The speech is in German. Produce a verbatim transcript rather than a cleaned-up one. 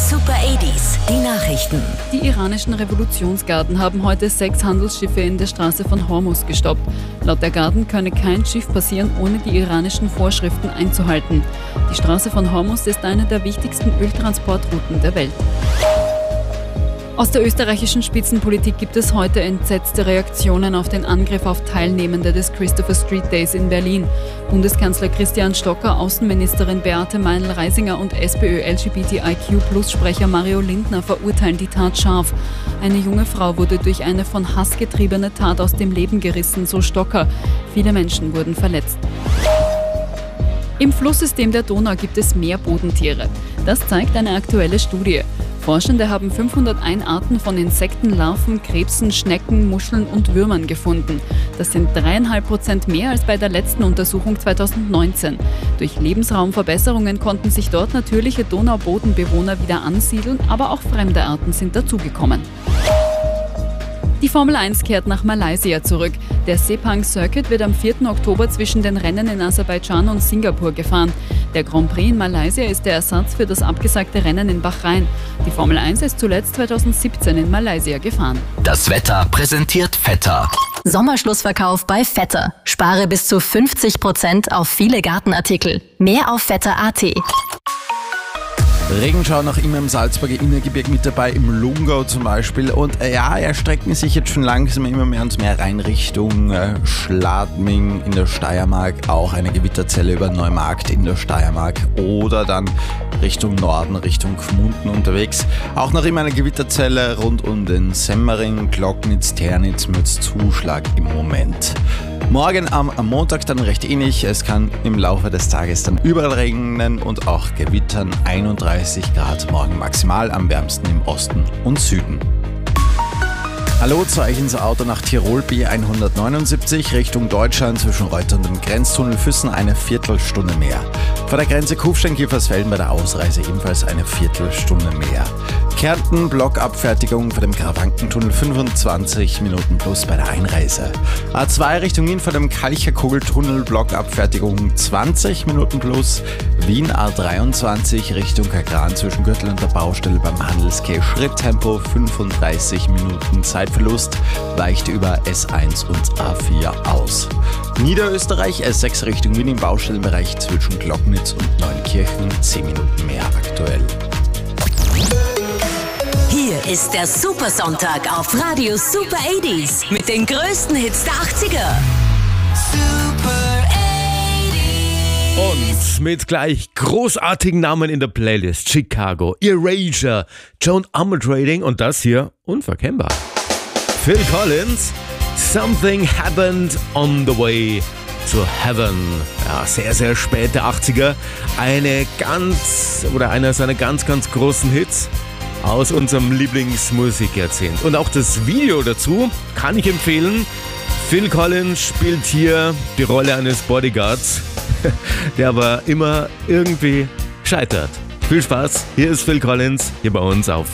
Super achtziger, die Nachrichten. Die iranischen Revolutionsgarden haben heute sechs Handelsschiffe in der Straße von Hormuz gestoppt. Laut der Garden könne kein Schiff passieren, ohne die iranischen Vorschriften einzuhalten. Die Straße von Hormuz ist eine der wichtigsten Öltransportrouten der Welt. Aus der österreichischen Spitzenpolitik gibt es heute entsetzte Reaktionen auf den Angriff auf Teilnehmende des Christopher Street Days in Berlin. Bundeskanzler Christian Stocker, Außenministerin Beate Meinl-Reisinger und SPÖ-L G B T I Q Plus Sprecher Mario Lindner verurteilen die Tat scharf. Eine junge Frau wurde durch eine von Hass getriebene Tat aus dem Leben gerissen, so Stocker. Viele Menschen wurden verletzt. Im Flusssystem der Donau gibt es mehr Bodentiere. Das zeigt eine aktuelle Studie. Forschende haben fünfhunderteins Arten von Insekten, Larven, Krebsen, Schnecken, Muscheln und Würmern gefunden. Das sind dreieinhalb Prozent mehr als bei der letzten Untersuchung zweitausendneunzehn. Durch Lebensraumverbesserungen konnten sich dort natürliche Donaubodenbewohner wieder ansiedeln, aber auch fremde Arten sind dazugekommen. Die Formel eins kehrt nach Malaysia zurück. Der Sepang Circuit wird am vierten Oktober zwischen den Rennen in Aserbaidschan und Singapur gefahren. Der Grand Prix in Malaysia ist der Ersatz für das abgesagte Rennen in Bahrain. Die Formel eins ist zuletzt zweitausendsiebzehn in Malaysia gefahren. Das Wetter präsentiert Vetter. Sommerschlussverkauf bei Vetter. Spare bis zu fünfzig Prozent auf viele Gartenartikel. Mehr auf vetter punkt at. Regenschauer noch immer im Salzburger Innergebirge mit dabei, im Lungau zum Beispiel. Und äh, ja, erstrecken sich jetzt schon langsam immer mehr und mehr rein Richtung äh, Schladming in der Steiermark, auch eine Gewitterzelle über Neumarkt in der Steiermark oder dann Richtung Norden, Richtung Gmunden unterwegs. Auch noch immer eine Gewitterzelle rund um den Semmering, Glocknitz, Ternitz mit Zuschlag im Moment. Morgen am, am Montag dann recht ähnlich. Es kann im Laufe des Tages dann überall regnen und auch gewittern. einunddreißig Grad morgen maximal, am wärmsten im Osten und Süden. Hallo, zu euch ins Auto nach Tirol B hundertneunundsiebzig Richtung Deutschland zwischen Reuter und dem Grenztunnel Füssen eine Viertelstunde mehr. Vor der Grenze Kufstein-Kiefersfelden bei der Ausreise ebenfalls eine Viertelstunde mehr. Kärnten, Blockabfertigung vor dem Karawankentunnel fünfundzwanzig Minuten plus bei der Einreise. A zwei Richtung Wien vor dem Kalcherkugeltunnel, Blockabfertigung zwanzig Minuten plus. Wien A dreiundzwanzig Richtung Kagran zwischen Gürtel und der Baustelle beim Handelsquai Schritttempo fünfunddreißig Minuten Zeitverlust, weicht über S eins und A vier aus. Niederösterreich S sechs Richtung Wien im Baustellenbereich zwischen Glocknitz und Neunkirchen zehn Minuten mehr aktuell. Hier ist der Supersonntag auf Radio Super achtziger mit den größten Hits der achtziger. Super achtziger. Und mit gleich großartigen Namen in der Playlist: Chicago, Erasure, Joan Armatrading und das hier unverkennbar. Phil Collins, Something Happened on the Way to Heaven. Ja, sehr, sehr späte achtziger. Eine ganz, oder einer seiner ganz, ganz großen Hits aus unserem Lieblingsmusikjahrzehnt. Und auch das Video dazu kann ich empfehlen. Phil Collins spielt hier die Rolle eines Bodyguards, der aber immer irgendwie scheitert. Viel Spaß, hier ist Phil Collins, hier bei uns auf